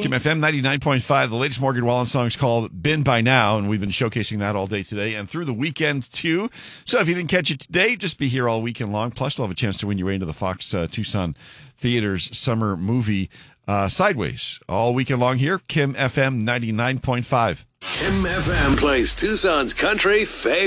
Kim FM 99.5. The latest Morgan Wallen song is called Been By Now, and we've been showcasing that all day today and through the weekend, too. So if you didn't catch it today, just be here all weekend long. Plus, you'll have a chance to win your way into the Fox Tucson Theater's summer movie Sideways. All weekend long here, Kim FM 99.5. Kim FM plays Tucson's country favorite.